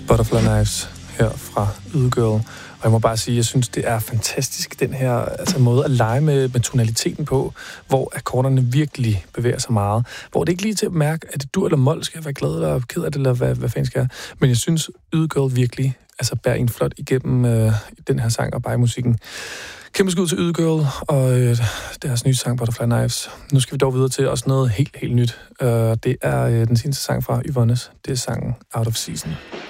Butterfly Knives her fra Ydegirl. Og jeg må bare sige, at jeg synes, det er fantastisk, den her måde at lege med tonaliteten på, hvor akkorderne virkelig bevæger sig meget. Hvor det ikke lige til at mærke, at det dur eller mol, skal jeg være glad eller ked af det, eller hvad fanden skal jeg. Men jeg synes, Ydegirl virkelig bærer en flot igennem den her sang og bare musikken. Kæmpe skud til Ydegirl og deres nye sang Butterfly Knives. Nu skal vi dog videre til også noget helt nyt. Det er den seneste sang fra Yvonnes. Det er sangen Out of Season.